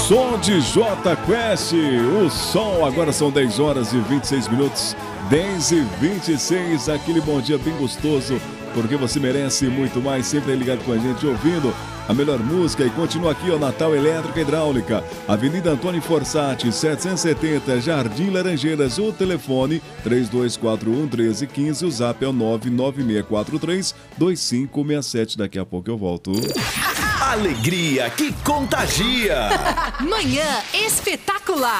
som de J Quest, o som. Agora são 10 horas e 26 minutos, 10 e 26. Aquele bom dia bem gostoso, porque você merece muito mais. Sempre ligado com a gente, ouvindo a melhor música. E continua aqui, ó, Natal Elétrica Hidráulica, Avenida Antônio Forçati, 770, Jardim Laranjeiras. O telefone 3241-1315, o zap é o 99643-2567. Daqui a pouco eu volto. Alegria que contagia. Manhã espetacular.